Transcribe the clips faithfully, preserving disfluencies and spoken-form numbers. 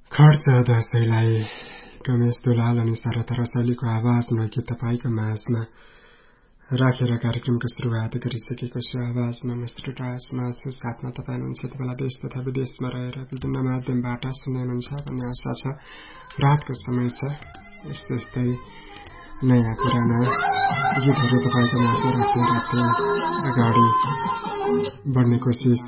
खर्च दसैँलाई गणेश दुलाल अनि शरद रसाइलीको आवाजमा गीत तपाईँको माझमा राखेर कार्यक्रमको सुरुवात गरिसकेको छु। आवाजमा मिस्टर राजमा छु, साथमा तपाईँ हुनुहुन्छ। तपाईँलाई देश तथा विदेशमा रहेर विभिन्न माध्यमबाट सुन्नुहुन्छ भन्ने आशा छ। रातको समय छ, यस्तै यस्तै नयाँ पुराना गीतहरू तपाईँको माझमा राख्दै राख्दै अगाडि बढ्ने कोसिस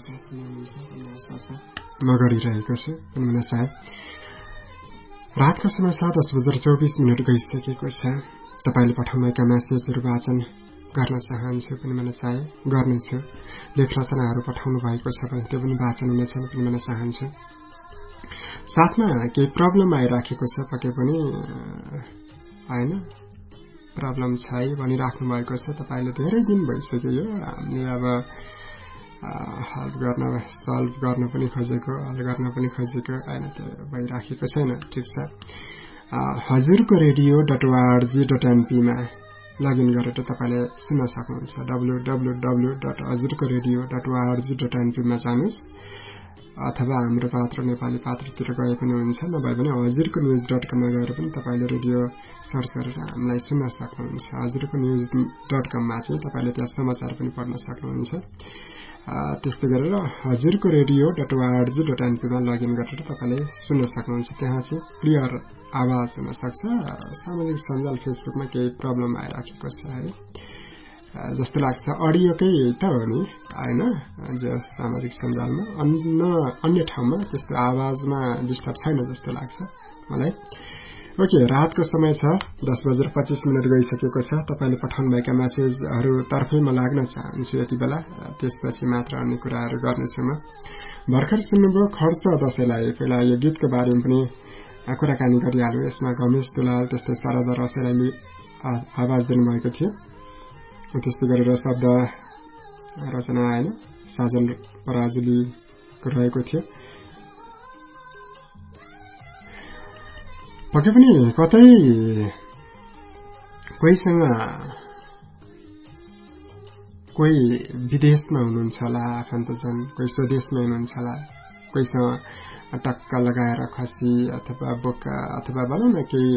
म गरिरहेको छु। भन्नु चाहे रातको समय छ, दस बजेर चौबिस मिनट गइसकेको छ। तपाईँले पठाउनेका मेसेजहरू वाचन गर्न चाहन्छु पनि मन चाहे गर्नेछु। लेख रचनाहरू पठाउनु भएको छ भने त्यो पनि वाचन हुनेछ पनि मन चाहन्छु। साथमा केही प्रब्लम आइराखेको छ, पके पनि होइन प्रब्लम छ है भनिराख्नु भएको छ। तपाईँले धेरै दिन भइसक्यो यो हामीले अब हल गर्न सल्भ गर्न पनि खोजेको, हल गर्न पनि खोजेको होइन, त्यो भइराखेको छैन। ठिक छ, हजुरको radio dot ORG dot एनपीमा login गरेर तपाईँले सुन्न सक्नुहुन्छ। डब्लु डब्लु डब्लु डट हजुरको रेडियो डट ओआरजी डट एनपीमा जानुहोस्, अथवा हाम्रो पात्र नेपाली पात्रतिर गए पनि हुन्छ, नभए पनि हजुरको न्युज डट कममा गएर पनि तपाईँले रेडियो सर्च गरेर हामीलाई सुन्न सक्नुहुन्छ। हजुरको न्युज डट कममा चाहिँ तपाईँले त्यहाँ समाचार पनि पढ्न सक्नुहुन्छ। त्यस्तै गरेर हजुरको radio dot ORG dot एनपीमा login गरेर तपाईँले सुन्न सक्नुहुन्छ। त्यहाँ चाहिँ क्लियर आवाज हुन सक्छ। सामाजिक सञ्जाल फेसबुकमा केही प्रब्लम आइराखेको छ है जस्तो लाग्छ, अडियोकै त हो नि होइन, जस सामाजिक सञ्जालमा अन्य अन्य ठाउँमा त्यस्तो आवाजमा डिस्टर्ब छैन जस्तो लाग्छ मलाई। ओके, रातको समय छ, दस बजेर पच्चिस मिनट गइसकेको छ। तपाईँले पठाउनुभएका मेसेजहरू तर्फै म लाग्न चाहन्छु यति बेला, त्यसपछि मात्र अन्य कुराहरू गर्नेछु म। भर्खर सुन्नुभयो खर्च दसैँलाई, पहिला यो गीतको बारेमा पनि कुराकानी गरिहाल्यो। यसमा गणेश दुलाल त्यस्तै शरद रसाइलीले आवाज दिनुभएको थियो। त्यस्तै गरेर शब्द रचना होइन साजन पराजुलीको रहेको थियो। पक्कै पनि कतै कोहीसँग कोही विदेशमा हुनुहुन्छ होला आफन्तजन, कोही स्वदेशमा हुनुहुन्छ होला, कोहीसँग टक्क लगाएर खसी अथवा बोका अथवा भनौँ न केही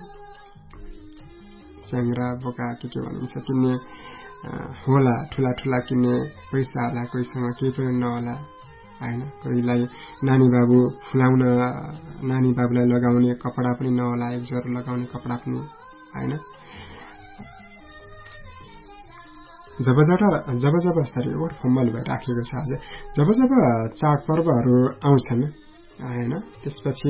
च्याङ्रा बोका के के भनिन्छ किन्ने होला, ठुला ठुला किन्ने पैसा होला, कोहीसँग केही पनि नहोला होइन, कोहीलाई नानी बाबु फुलाउन नानी बाबुलाई लगाउने कपडा पनि नहोला, एक जोर लगाउने कपडा पनि होइन। जब जब जब जब सरी ओठ फम्बल भएर राखेको छ आज, जब जब चाडपर्वहरू आउँछन् होइन, त्यसपछि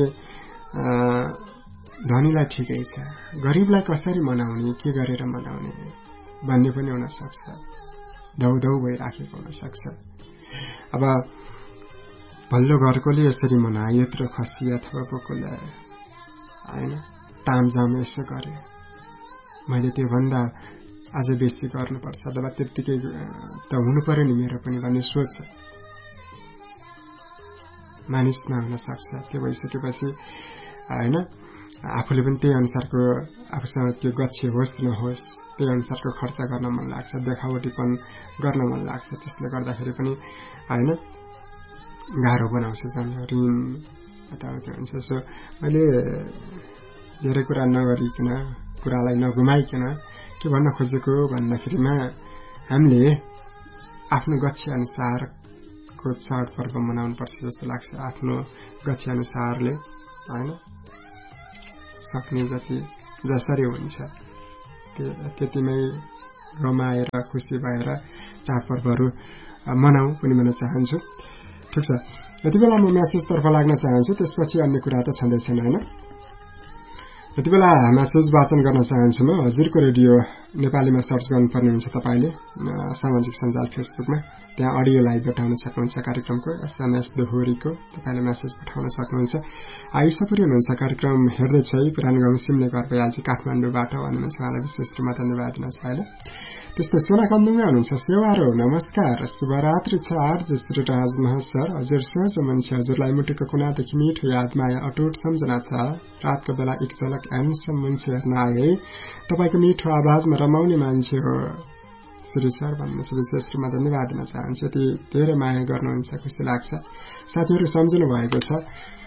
धनीलाई ठिकै छ, गरिबलाई कसरी मनाउने, के गरेर मनाउने भन्ने पनि हुन सक्छ, धौधौ भइराखेको हुन सक्छ। अब भल्लो घरकोले यसरी मनायो, यत्रो खसी अथवा बोकोले होइन तामझाम यसो गरे, मैले त्यो भन्दा अझ बेसी गर्नुपर्छ, अथवा त्यत्तिकै त हुनु पर्यो नि मेरो पनि भन्ने सोच मानिसमा हुन सक्छ। त्यो भइसकेपछि होइन आफूले पनि त्यही अनुसारको आफूसँग त्यो गच्छे होस् नहोस् त्यही अनुसारको खर्च गर्न मन लाग्छ, देखावटीपन गर्न मन लाग्छ। त्यसले गर्दाखेरि पनि होइन गाह्रो बनाउँछ झन् ऋण यताउति हुन्छ। सो मैले धेरै कुरा नगरिकन, कुरालाई नगुमाइकन के भन्न खोजेको भन्दाखेरिमा हामीले आफ्नो गच्छे अनुसारको चाडपर्व मनाउनुपर्छ जस्तो लाग्छ। आफ्नो गच्छे अनुसारले होइन सक्ने जति जसरी हुन्छ त्यतिमै रमाएर खुसी भएर चाडपर्वहरू मनाऊ पनि भन्न चाहन्छु। ठिक छ, यति बेला म म्यासेजतर्फ लाग्न चाहन्छु, त्यसपछि अन्य कुरा त छँदैछन् होइन। यति बेला म्यासेज वाचन गर्न चाहन्छु म। हजुरको रेडियो नेपालीमा सर्च गर्नुपर्ने हुन्छ तपाईँले सामाजिक सञ्जाल फेसबुकमा, त्यहाँ अडियो लाइभ पठाउन सक्नुहुन्छ कार्यक्रमको, एसएमएस दोहोरीको तपाईँले म्यासेज पठाउन सक्नुहुन्छ। आइसपुरी हुनुहुन्छ कार्यक्रम हेर्दैछु है, पुरानो गाउँ सिमले घर भइहाल्छ काठमाडौँबाट भन्नुहुन्छ, उहाँलाई विशेष रूपमा धन्यवाद दिन चाहेँ। त्यस्तै सोनाकन्दुङमा हुनुहुन्छ, सेवारो नमस्कार शुभरात्रि छ आर्ज श्री राजमहल सर, हजुर सोझ मान्छे, हजुरलाई मुटुको कुनादेखि मिठो याद माया अटुट सम्झना छ, रातको बेला एक झलक ह्यान्डसम मान्छे हेर्न आए है, तपाईँको मिठो आवाजमा रमाउने मान्छे हो श्री सर भन्नुहुन्छ, विशेष रूपमा धन्यवाद दिन चाहन्छु। यति धेरै माया गर्नुहुन्छ, खुसी लाग्छ। साथीहरू सम्झनु भएको छ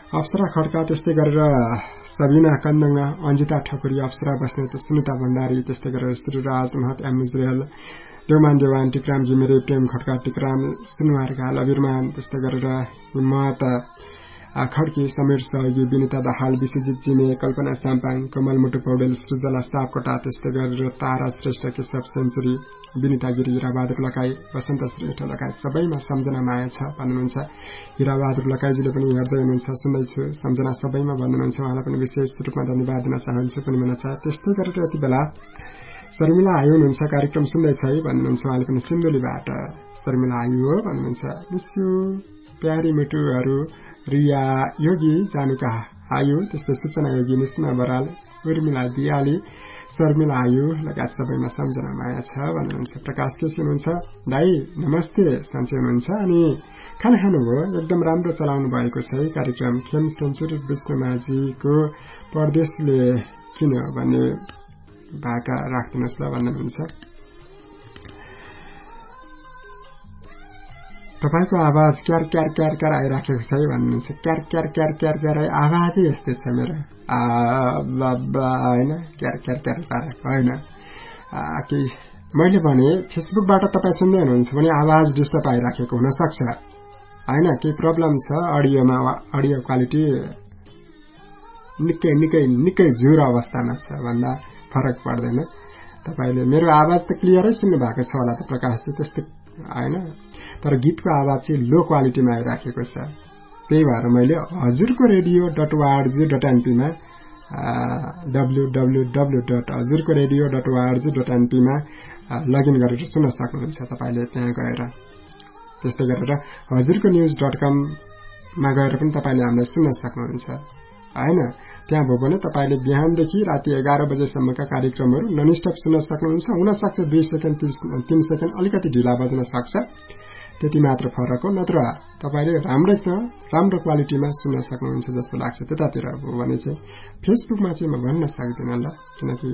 अप्सरा खड्का, त्यस्तै गरेर सबिना कन्दङ, अन्जिता ठकुरी, अप्सरा बस्नेत, सुनिता भण्डारी, त्यस्तै गरेर श्रीराज महत, एम इजरेल, देवमान देवान, टिकराम घिमिरे, प्रेम खड्का, टिकराम सुनुवार घाल, अबिरमान, त्यस्तै गरेर हिम्मत खड्की, समीर सहयोगी, विनिता दाहाल, विश्वजित जिमे, कल्पना साम्पाङ, कमल मुटु पौडेल, सृजला सापकोटा, त्यस्तै गरेर तारा श्रेष्ठ, केशव सेन्चुरी, विनिता गिरी, हिराबहादुर लकाई, वसन्त श्रेष्ठ लगायत सबैमा सम्झना माया छ भन्नुहुन्छ। हिराबहादुर लकाईजीले पनि हेर्दै हुनुहुन्छ, सुन्दैछु, सम्झना सबैमा भन्नुहुन्छ। उहाँलाई पनि विशेष रूपमा धन्यवाद दिन चाहन्छु पनि भन्न चाहे। त्यस्तै गरेर यति बेला शर्मिला आयु हुनुहुन्छ, कार्यक्रम सुन्दैछ है भन्नुहुन्छ। उहाँले पनि सिन्धुलीबाट शर्मिला आयु हो भन्नुहुन्छ। मिस्यु प्यारी मिटुहरू, रिया योगी, जानुका आयु, त्यस्तै सूचना योगी, निस्मा बराल, उर्मिला दियाली, शर्मिला आयु लगायत सबैमा सम्झना माया छ भन्नुहुन्छ। प्रकाश केसी हुनुहुन्छ, दाई नमस्ते, सन्चै हुनुहुन्छ अनि खाना खानुभयो? एकदम राम्रो चलाउनु भएको छ है कार्यक्रम। खेम सेन्चुरी विष्णुमाझीको परदेशले किन भन्ने भाका राखिदिनुहोस् ल भन्नुहुन्छ। तपाईको आवाज क्यार क्यार क्यार क्यार आइराखेको छ है भन्नुहुन्छ। क्यार क्यार क्यार क्यार क्यार आवाजै यस्तै छ मेरो, होइन क्यार क्यार क्यार क्यार होइन। केही मैले भने फेसबुकबाट तपाईँ सुन्दै हुनुहुन्छ भने आवाज डिस्टर्ब आइराखेको हुनसक्छ होइन, केही प्रब्लम छ अडियोमा, अडियो क्वालिटी निकै निकै निकै झुर अवस्थामा छ भन्दा फरक पर्दैन। तपाईँले मेरो आवाज त क्लियरै सुन्नु भएको छ होला त प्रकाशजी, त्यस्तै होइन, तर गीतको आवाज चाहिँ लो क्वालिटीमा आइराखेको छ। त्यही भएर मैले हजुरको radio dot ORG dot एनपीमा W W W dot हजुरको radio dot ORG dot एनपीमा login गरेर सुन्न सक्नुहुन्छ तपाईँले त्यहाँ गएर। त्यस्तै गरेर हजुरको न्युज डट कममा गएर पनि तपाईँले हामीलाई सुन्न सक्नुहुन्छ होइन। त्यहाँ भयो भने तपाईँले बिहानदेखि राति एघार बजेसम्मका कार्यक्रमहरू ननस्टप सुन्न सक्नुहुन्छ। हुनसक्छ दुई सेकेन्ड तीन सेकेन्ड अलिकति ढिला बज्न सक्छ, त्यति मात्र फरक हो, नत्र तपाईँले राम्रैसँग राम्रो क्वालिटीमा सुन्न सक्नुहुन्छ जस्तो लाग्छ। त्यतातिर हो भने चाहिँ फेसबुकमा चाहिँ म भन्न सक्दिनँ ल, किनकि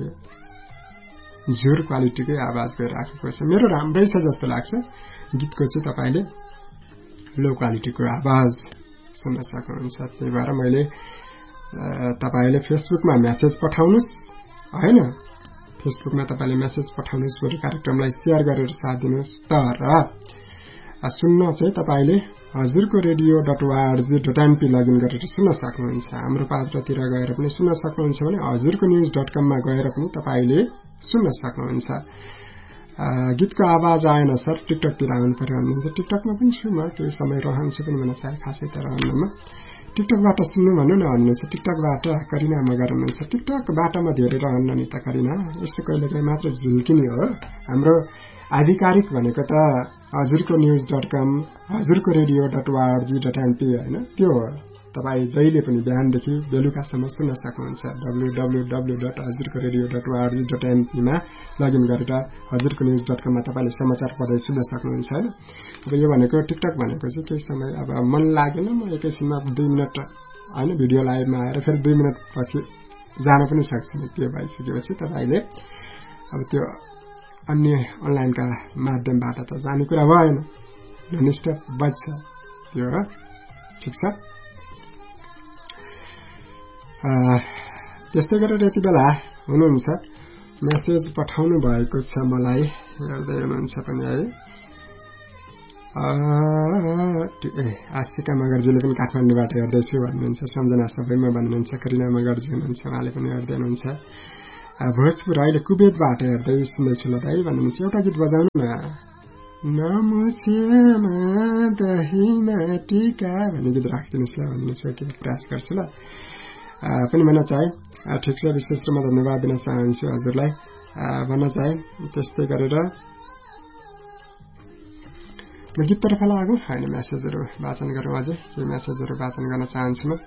झुर क्वालिटीकै आवाज गइराखेको छ। मेरो राम्रै छ जस्तो लाग्छ, गीतको चाहिँ तपाईँले लो क्वालिटीको आवाज सुन्न सक्नुहुन्छ। त्यही भएर मैले तपाईँले फेसबुकमा मेसेज पठाउनुहोस् होइन, फेसबुकमा तपाईँले मेसेज पठाउनुहोस्, भोलि कार्यक्रमलाई सेयर गरेर साथ दिनुहोस्। तर सुन्न चाहिँ तपाईँले हजुरको radio dot ORG dot NP login गरेर सुन्न सक्नुहुन्छ। हाम्रो पात्रतिर गएर पनि सुन्न सक्नुहुन्छ भने हजुरको न्युज डट कममा गएर पनि तपाईँले सुन्न सक्नुहुन्छ। गीतको आवाज आएन सर, टिकटकतिर आउनु पर्यो भन्नुहुन्छ। टिकटकमा पनि छु म, केही समय रहन्छु पनि भन्न चाहे, खासै त रहन्नमा। टिकटकबाट सुन्नु भन्नु न भन्नुहुन्छ। टिकटकबाट करिना मगर हुनुहुन्छ। टिकटकबाट म धेरै रहन्न नि त करिना, यस्तो कहिले कहिले मात्र झुल्किने हो। हाम्रो आधिकारिक भनेको त हजुरको न्युज डट कम, हजुरको radio dot ORG dot NP होइन, त्यो हो। तपाईँ जहिले पनि बिहानदेखि बेलुकासम्म सुन्न सक्नुहुन्छ। डब्लु डब्लु डब्लु डट हजुरको radio dot ORG dot एनपीमा login गरेर हजुरको न्युज डट कममा तपाईँले समाचार पढ्दै सुन्न सक्नुहुन्छ होइन। अब यो भनेको टिकटक भनेको चाहिँ केही समय अब मन लागेन, म एकैछिनमा दुई मिनट होइन भिडियो लाइभमा आएर फेरि दुई मिनट पछि जान पनि सक्छु। त्यो भइसकेपछि तपाईँले अब त्यो अन्य अनलाइनका माध्यमबाट त जाने कुरा भएन, ननस्टप बज्छ त्यो हो। ठिक छ। त्यस्तै गरेर यति बेला हुनुहुन्छ, मेसेज पठाउनु भएको छ मलाई, हेर्दै हुनुहुन्छ पनि है। आशिका मगर्जीले पनि काठमाडौँबाट हेर्दैछु भन्नुहुन्छ। सम्झना सबैमा भन्नुहुन्छ। करिना मगर्जी हुनुहुन्छ, उहाँले पनि हेर्दै हुनुहुन्छ। भोजपुर अहिले कुवेतबाट हेर्दै सुन्दैछु ल दाइ भन्नुहुन्छ। एउटा गीत बजाउनु न, नमुसेमा दहीमा टिका भन्ने गीत राखिदिनुहोस् ल भन्नुहुन्छ। के प्रयास गर्छु ल पनि भन्न चाहे। ठिक छ, विशेष रूपमा धन्यवाद दिन चाहन्छु हजुरलाई भन्न चाहे। त्यस्तै गरेर गीततर्फ लागौँ होइन, मेसेजहरू वाचन गरौँ। अझै केही मेसेजहरू वाचन गर्न चाहन्छु म।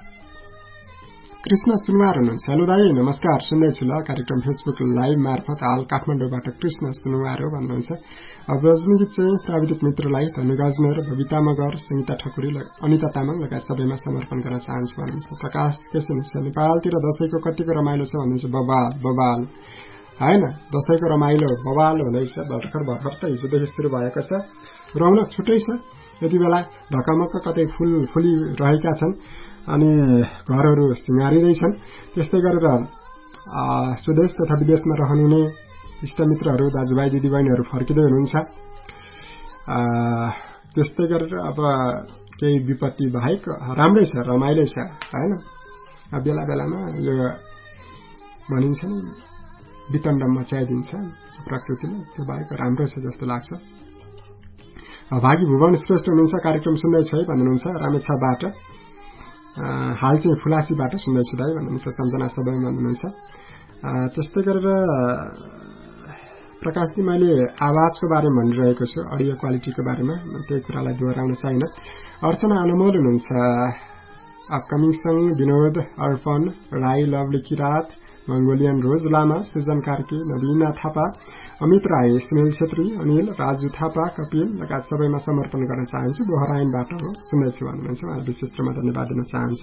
कृष्ण सुनवार हुनुहुन्छ। हेलो दाई नमस्कार, सुन्दैछु ल कार्यक्रम फेसबुक लाइभ मार्फत। हाल काठमाडौँबाट कृष्ण सुनवार हो भन्नुहुन्छ। अब रजनी गीत चाहिँ प्राविधिक मित्रलाई धनुगाज मेयर, बबिता मगर, सङ्गीता ठकुरी, अनिता तामाङ लगायत सबैमा समर्पण गर्न चाहन्छु भन्नुहुन्छ। प्रकाश केसी हुनुहुन्छ। नेपालतिर दशैंको कतिको रमाइलो छ भन्नुहुन्छ। बबाल बबाल होइन, दशैंको रमाइलो बबाल हुँदैछ। भर्खर भर्खर त हिजोदेखि सुरु भएको छ। रौनक छुट्टै छ। यति बेला ढकमक्क कतै फुल फुलिरहेका छन्। अनि घरहरू सिँगारिँदैछन्। त्यस्तै गरेर स्वदेश तथा विदेशमा रहनुहुने इष्टमित्रहरू दाजुभाइ दिदीबहिनीहरू फर्किँदै हुनुहुन्छ। त्यस्तै गरेर अब केही विपत्ति बाहेक राम्रै छ, रमाइलो छ हैन। बेला बेलामा यो भनिन्छ नि वितण्ड मचाइदिन्छ प्रकृतिले, त्यो बाहेक राम्रो छ जस्तो लाग्छ। भागी भुवन श्रेष्ठ हुनुहुन्छ, कार्यक्रम सुन्दैछु है भन्नुहुन्छ रामेछाबाट। हाल चाहिँ फुलासीबाट सुन्दैछु दाइ भन्नुहुन्छ सम्झना सबै भन्नुहुन्छ। त्यस्तै गरेर प्रकाशजी मैले आवाजको बारेमा भनिरहेको छु, अडियो क्वालिटीको बारेमा, त्यही कुरालाई दोहोऱ्याउन चाहिन। अर्चना अनमोल हुनुहुन्छ, अपकमिङ सङ विनोद अर्पण राई, लवली किरात, मंगोलियन रोज लामा, सुजन कार्की, नवीना थापा, अमित राई, सुनिल छेत्री, अनिल, राजु थापा, कपिल लगायत सबैमा समर्पण गर्न चाहन्छु। बोहराइनबाट हो सुन्दैछु भन्नुहुन्छ, उहाँलाई विशेष रूपमा धन्यवाद दिन चाहन्छु।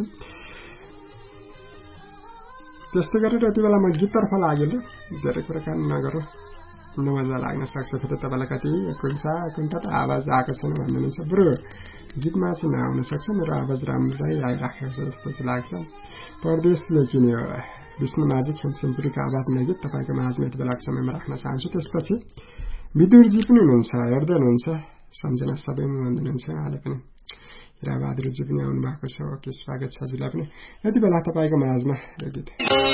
त्यस्तै गरेर यति बेला म गीततर्फ लागेँ, धेरै कुराकानी नगरौँ, मजा लाग्न सक्छ। फेरि तपाईँलाई कति कुन्सा कुन्ता त आवाज आएको छैन भन्नुहुन्छ, बरु गीतमा चाहिँ नआउन सक्छ, मेरो आवाज राम्रै आइराखेको छ जस्तो चाहिँ लाग्छ। परदेशले किन्यो विष्णु माझी खेल सेन्चुरीको आवाजमा गीत तपाईँको माझमा यति बेलाको समयमा राख्न चाहन्छु। त्यसपछि विदुरजी पनि हुनुहुन्छ, हेर्दै हुनुहुन्छ, सम्झना सबैमा भनिदिनुहुन्छ, उहाँले पनि हिराबहादुरजी पनि आउनु भएको छ। ओके, स्वागत छ हजुरलाई पनि। यति बेला तपाईँको माझमा यो गीत।